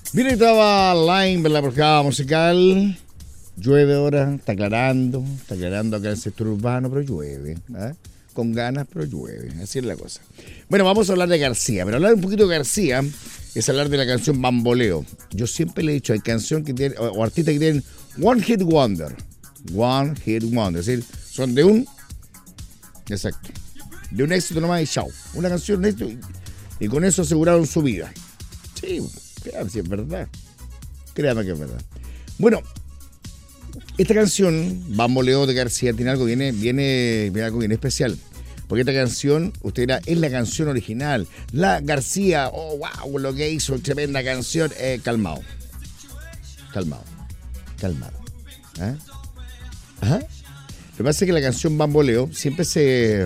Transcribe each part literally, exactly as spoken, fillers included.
Mira, estaba Line por la portada musical. Llueve ahora, está aclarando, está aclarando acá en el sector urbano, pero llueve, ¿eh? Con ganas, pero llueve, así es la cosa. Bueno, vamos a hablar de García, pero hablar un poquito de García es hablar de la canción Bamboleo. Yo siempre le he dicho, hay canción que tiene, o, o artistas que tienen One Hit Wonder, One Hit Wonder, es decir, son de un, exacto, de un éxito nomás y chao, una canción de esto y, y con eso aseguraron su vida. Sí, créame si es verdad, créame que es verdad. Bueno, esta canción, Bamboleo de García, tiene algo viene, viene, viene algo bien especial. Porque esta canción, usted dirá, es la canción original. La García, oh, wow, lo que hizo, tremenda canción. Eh, calmado. Calmado. Calmado. ¿Ah? Ajá. Lo que pasa es que la canción Bamboleo siempre se.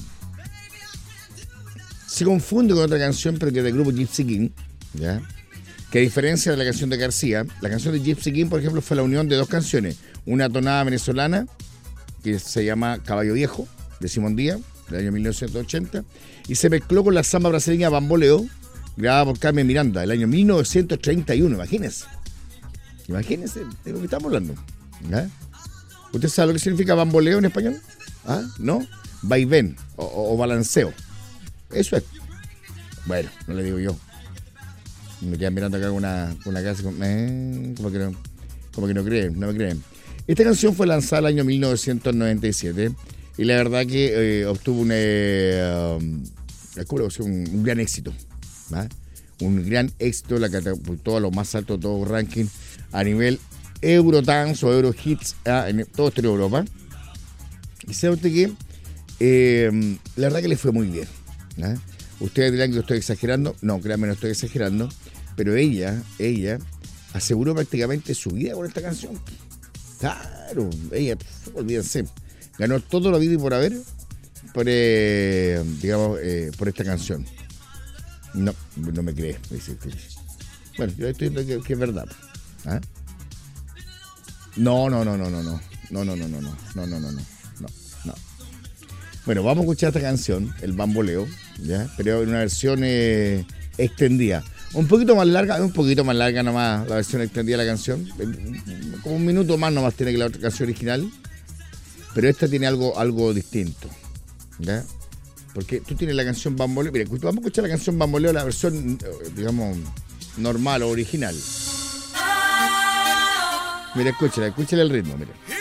Se confunde con otra canción, pero que es del grupo Gypsy King, ¿ya? Que a diferencia de la canción de García, la canción de Gypsy King, por ejemplo, fue la unión de dos canciones. Una tonada venezolana, que se llama Caballo Viejo, de Simón Díaz, del año mil novecientos ochenta, y se mezcló con la samba brasileña Bamboleo, grabada por Carmen Miranda, del año mil novecientos treinta y uno, imagínense. Imagínense de lo que estamos hablando. ¿Ah? ¿Usted sabe lo que significa bamboleo en español? ¿Ah? ¿No? Vaivén o, o, o balanceo. Eso es. Bueno, no le digo yo. Me quedan mirando acá con una, con una casa como, eh, como, que no, como que no creen, no me creen. Esta canción fue lanzada el año mil novecientos noventa y siete y la verdad que eh, obtuvo un, eh, um, un, un gran éxito. ¿Va? Un gran éxito, la catapultó a lo más alto de todo ranking a nivel Eurodance o Eurohits ah, en todo este Europa. Y sabe usted que eh, la verdad que le fue muy bien. ¿Va? Ustedes dirán que yo estoy exagerando. No, créanme, no estoy exagerando. Pero ella, ella aseguró prácticamente su vida con esta canción. Claro, ella, olvídense, ganó todo lo vida y por haber por, eh, digamos, eh, por esta canción. No, no me crees. Bueno, yo estoy diciendo que, que es verdad. ¿Ah? No, no, no, no, no, no. No, no, no, no, no, no, no, no, no, no. Bueno, vamos a escuchar esta canción, el Bamboleo, ¿ya? Pero en una versión eh, extendida. Un poquito más larga, un poquito más larga nomás la versión extendida de la canción. Como un minuto más nomás tiene que la otra canción original. Pero esta tiene algo, algo distinto, ¿ya? Porque tú tienes la canción Bamboleo. Mira, vamos a escuchar la canción Bamboleo, la versión, digamos, normal o original. Mira, escúchala, escúchala el ritmo, mira.